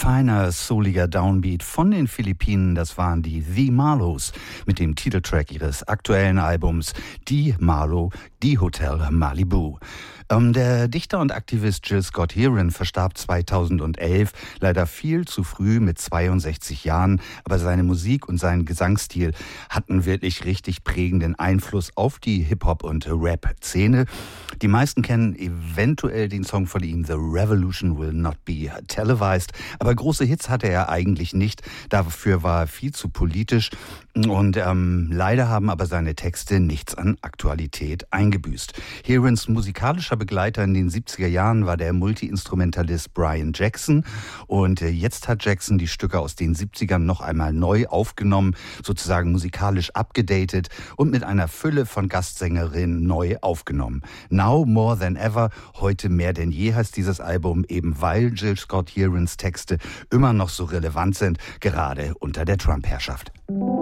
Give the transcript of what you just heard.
feiner, souliger Downbeat von den Philippinen, das waren die The Marlows mit dem Titeltrack ihres aktuellen Albums Die Marlow, Die Hotel Malibu. Der Dichter und Aktivist Gil Scott-Heron verstarb 2011, leider viel zu früh mit 62 Jahren, aber seine Musik und sein Gesangsstil hatten wirklich richtig prägenden Einfluss auf die Hip-Hop- und Rap-Szene. Die meisten kennen eventuell den Song von ihm, The Revolution Will Not Be Televised, aber große Hits hatte er eigentlich nicht, dafür war er viel zu politisch und leider haben aber seine Texte nichts an Aktualität eingebüßt. Herons musikalischer Begleiter in den 70er Jahren war der Multi-Instrumentalist Brian Jackson und jetzt hat Jackson die Stücke aus den 70ern noch einmal neu aufgenommen, sozusagen musikalisch abgedatet und mit einer Fülle von Gastsängerinnen neu aufgenommen. Now More Than Ever, heute mehr denn je heißt dieses Album, eben weil Gil Scott-Herons Texte immer noch so relevant sind, gerade unter der Trump-Herrschaft.